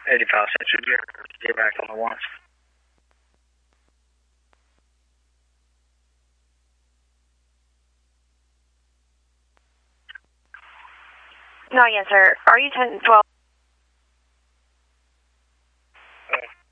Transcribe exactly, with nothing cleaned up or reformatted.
eighty-five Central, get back on the ones. Not yet, sir. Are you ten twelve?